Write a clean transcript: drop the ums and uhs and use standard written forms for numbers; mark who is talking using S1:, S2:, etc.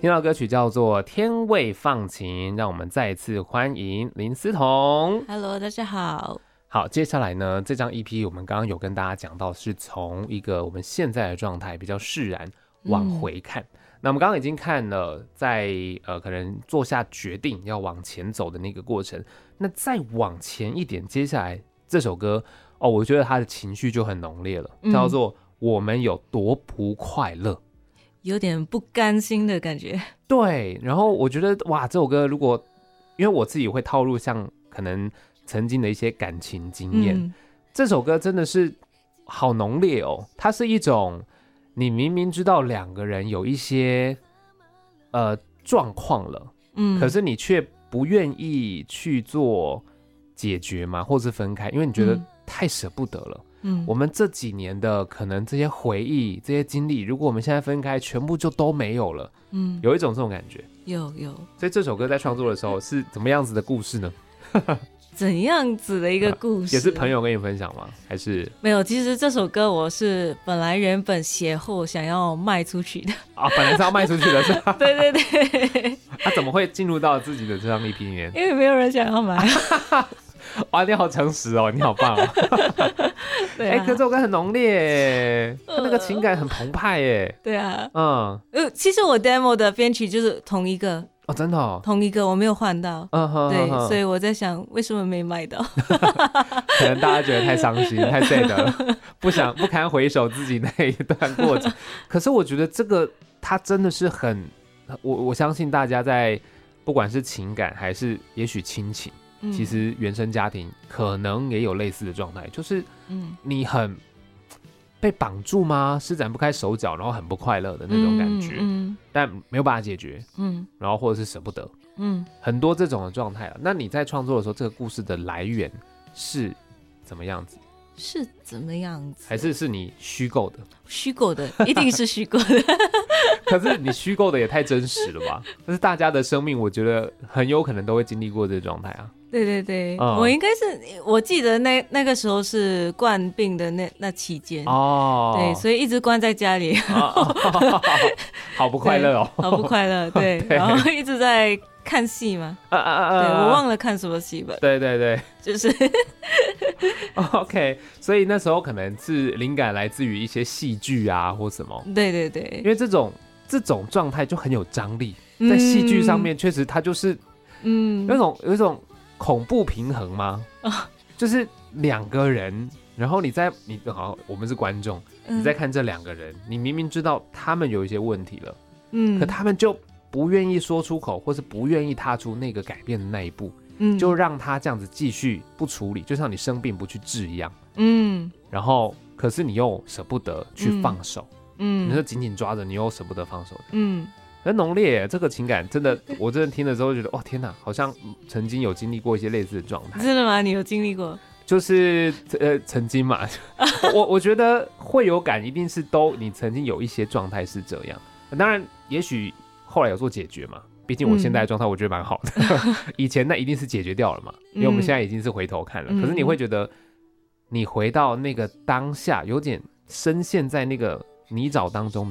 S1: 听到歌曲叫做《天未放晴》，让我们再次欢迎林思彤。
S2: Hello， 大家好。
S1: 好，接下来呢，这张 EP 我们刚刚有跟大家讲到，是从一个我们现在的状态比较释然往回看。那我们刚刚已经看了在可能做下决定要往前走的那个过程，那再往前一点，接下来这首歌我觉得它的情绪就很浓烈了，叫做我们有多不快乐，
S2: 有点不甘心的感觉。
S1: 对，然后我觉得哇，这首歌如果因为我自己会套入像可能曾经的一些感情经验，这首歌真的是好浓烈哦，它是一种你明明知道两个人有一些状况了，可是你却不愿意去做解决嘛，或是分开，因为你觉得太舍不得了。我们这几年的可能这些回忆、这些经历，如果我们现在分开，全部就都没有了。有一种这种感觉。
S2: 有。
S1: 所以这首歌在创作的时候是怎么样子的故事呢？
S2: 怎样子的一个故事？
S1: 也是朋友跟你分享吗？还是
S2: 没有？其实这首歌我是原本写后想要卖出去的
S1: 啊，本来是要卖出去的是吧？
S2: 对。
S1: 他怎么会进入到自己的这张 EP 里面？
S2: 因为没有人想要买。
S1: 哇，你好诚实哦，你好棒哦！
S2: 对啊，
S1: 可这首歌很浓烈，他那个情感很澎湃耶。
S2: 对啊，
S1: 其
S2: 实我 demo 的编曲就是同一个
S1: 哦，真的哦，
S2: 同一个，我没有换到。对，所以我在想，为什么没买到？
S1: 可能大家觉得太伤心、太 sad 了，不堪回首自己那一段过程。可是我觉得这个它真的是很，我相信大家在不管是情感还是也许亲情。其实原生家庭可能也有类似的状态，就是你很被绑住吗？施展不开手脚，然后很不快乐的那种感觉，但没有办法解决，然后或者是舍不得，很多这种的状态了。那你在创作的时候，这个故事的来源是怎么样子？
S2: 是怎么样子？
S1: 还是你虚构的？
S2: 虚构的，一定是虚构的。
S1: 可是你虚构的也太真实了吧？但是大家的生命，我觉得很有可能都会经历过这个状态啊。
S2: 对，我应该是我记得那个时候是冠病的那期间对，所以一直关在家里，
S1: 好不快乐哦，
S2: 好不快乐，对，然后一直在看戏嘛，对，我忘了看什么戏吧，
S1: 对，
S2: 就是
S1: OK， 所以那时候可能是灵感来自于一些戏剧啊或什么，
S2: 对，
S1: 因为这种状态就很有张力，在戏剧上面确实它就是有一种恐怖平衡吗？就是两个人，然后好，我们是观众，你在看这两个人，你明明知道他们有一些问题了，可他们就不愿意说出口，或是不愿意踏出那个改变的那一步，就让他这样子继续不处理，就像你生病不去治一样，然后可是你又舍不得去放手，你就紧紧抓着，你又舍不得放手，很浓烈，这个情感真的，我真的听的时候觉得，哦天哪，好像曾经有经历过一些类似的状态。
S2: 真的吗？你有经历过？
S1: 就是曾经嘛，我觉得会有感，一定是你曾经有一些状态是这样。当然，也许后来有做解决嘛，毕竟我现在的状态我觉得蛮好的，以前那一定是解决掉了嘛，因为我们现在已经是回头看了。可是你会觉得，你回到那个当下，有点深陷在那个泥沼当中的